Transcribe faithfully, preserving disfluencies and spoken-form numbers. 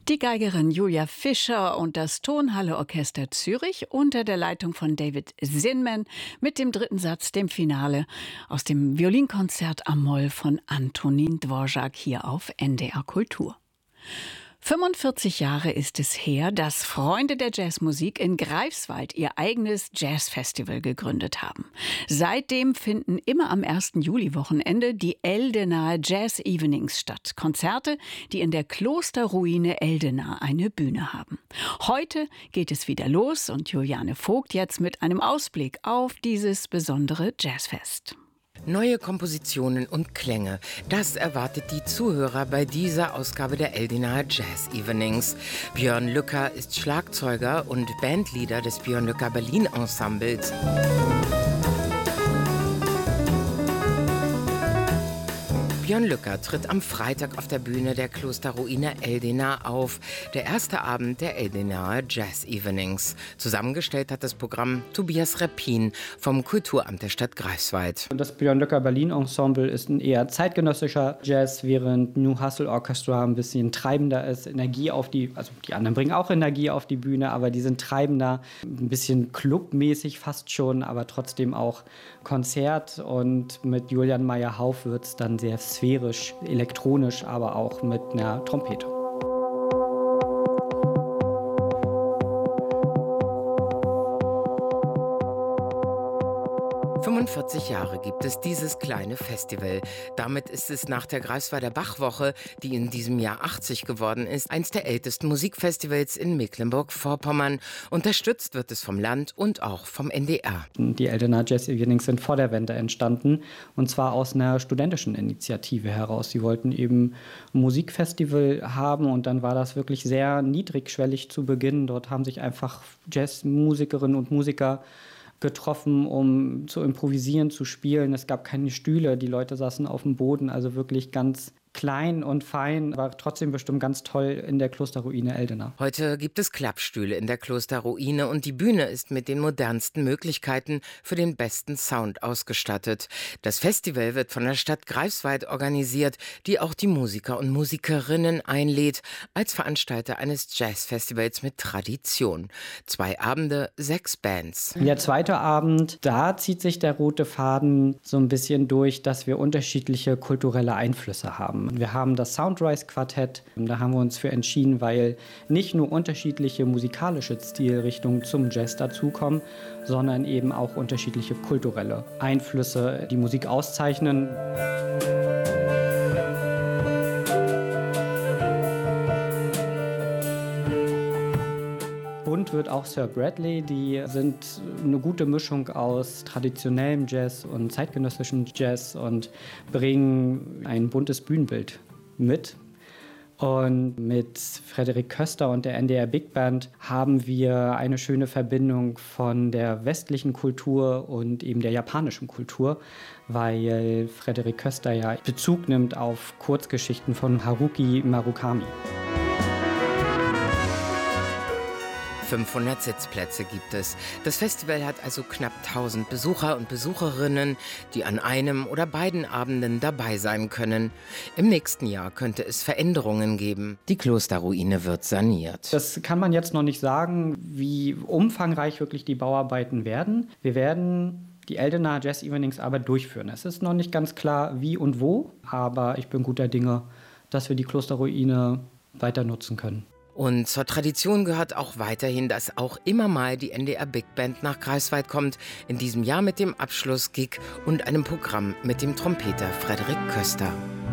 Die Geigerin Julia Fischer und das Tonhalle-Orchester Zürich unter der Leitung von David Zinman mit dem dritten Satz, dem Finale aus dem Violinkonzert a-Moll von Antonin Dvorak hier auf N D R Kultur. fünfundvierzig Jahre ist es her, dass Freunde der Jazzmusik in Greifswald ihr eigenes Jazzfestival gegründet haben. Seitdem finden immer am ersten Juli-Wochenende die Eldenaer Jazz Evenings statt. Konzerte, die in der Klosterruine Eldena eine Bühne haben. Heute geht es wieder los und Juliane Vogt jetzt mit einem Ausblick auf dieses besondere Jazzfest. Neue Kompositionen und Klänge, das erwartet die Zuhörer bei dieser Ausgabe der Eldenaer Jazz Evenings. Björn Lücker ist Schlagzeuger und Bandleader des Björn Lücker Berlin Ensembles. Björn Lücker tritt am Freitag auf der Bühne der Klosterruine Eldena auf. Der erste Abend der Eldenaer Jazz Evenings. Zusammengestellt hat das Programm Tobias Reppin vom Kulturamt der Stadt Greifswald. Das Björn Lücker Berlin Ensemble ist ein eher zeitgenössischer Jazz, während New Hustle Orchestra ein bisschen treibender ist. Energie auf die, also die anderen bringen auch Energie auf die Bühne, aber die sind treibender, ein bisschen clubmäßig fast schon, aber trotzdem auch Konzert. Und mit Julian Meyer-Hauf wird es dann sehr sphärisch, elektronisch, aber auch mit einer Trompete. fünfundvierzig Jahre gibt es dieses kleine Festival. Damit ist es nach der Greifswalder Bachwoche, die in diesem Jahr achtzig geworden ist, eines der ältesten Musikfestivals in Mecklenburg-Vorpommern. Unterstützt wird es vom Land und auch vom N D R. Die Eldenaer Jazz Evenings sind vor der Wende entstanden, und zwar aus einer studentischen Initiative heraus. Sie wollten eben ein Musikfestival haben, und dann war das wirklich sehr niedrigschwellig zu Beginn. Dort haben sich einfach Jazzmusikerinnen und Musiker getroffen, um zu improvisieren, zu spielen. Es gab keine Stühle, die Leute saßen auf dem Boden, also wirklich ganz klein und fein, aber trotzdem bestimmt ganz toll in der Klosterruine Eldena. Heute gibt es Klappstühle in der Klosterruine und die Bühne ist mit den modernsten Möglichkeiten für den besten Sound ausgestattet. Das Festival wird von der Stadt Greifswald organisiert, die auch die Musiker und Musikerinnen einlädt, als Veranstalter eines Jazzfestivals mit Tradition. Zwei Abende, sechs Bands. Der zweite Abend, da zieht sich der rote Faden so ein bisschen durch, dass wir unterschiedliche kulturelle Einflüsse haben. Wir haben das Soundrise-Quartett, da haben wir uns für entschieden, weil nicht nur unterschiedliche musikalische Stilrichtungen zum Jazz dazukommen, sondern eben auch unterschiedliche kulturelle Einflüsse, die Musik auszeichnen. Bunt wird auch Sir Bradley, die sind eine gute Mischung aus traditionellem Jazz und zeitgenössischem Jazz und bringen ein buntes Bühnenbild mit. Und mit Frederik Köster und der N D R Big Band haben wir eine schöne Verbindung von der westlichen Kultur und eben der japanischen Kultur, weil Frederik Köster ja Bezug nimmt auf Kurzgeschichten von Haruki Murakami. fünfhundert Sitzplätze gibt es. Das Festival hat also knapp tausend Besucher und Besucherinnen, die an einem oder beiden Abenden dabei sein können. Im nächsten Jahr könnte es Veränderungen geben. Die Klosterruine wird saniert. Das kann man jetzt noch nicht sagen, wie umfangreich wirklich die Bauarbeiten werden. Wir werden die Eldenaer Jazz Evenings aber durchführen. Es ist noch nicht ganz klar, wie und wo, aber ich bin guter Dinge, dass wir die Klosterruine weiter nutzen können. Und zur Tradition gehört auch weiterhin, dass auch immer mal die N D R Big Band nach Greifswald kommt. In diesem Jahr mit dem Abschlussgig und einem Programm mit dem Trompeter Frederik Köster.